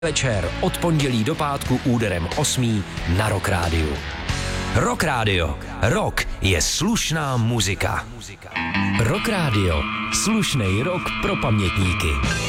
Večer od pondělí do pátku úderem 8 na Rock Radio. Rock Radio. Rock je slušná muzika. Rock Radio. Slušnej rock pro pamětníky.